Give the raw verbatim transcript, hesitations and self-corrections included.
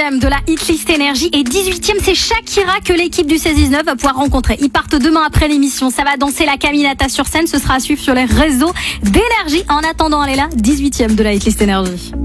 dix-neuvième de la Hitlist Énergie et dix-huitième, c'est Shakira que l'équipe du seize dix-neuf va pouvoir rencontrer. Ils partent demain après l'émission. Ça va danser la Caminata sur scène. Ce sera à suivre sur les réseaux d'Énergie. En attendant, elle est là, dix-huitième de la Hitlist Énergie.